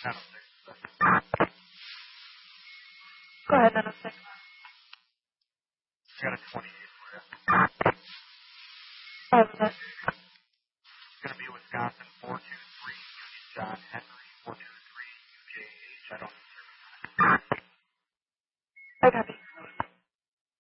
Go ahead, 906. Got a 28 for you. What was it? It's going to be Wisconsin 423 Union John Henry 423 UJH. I don't know. I copy.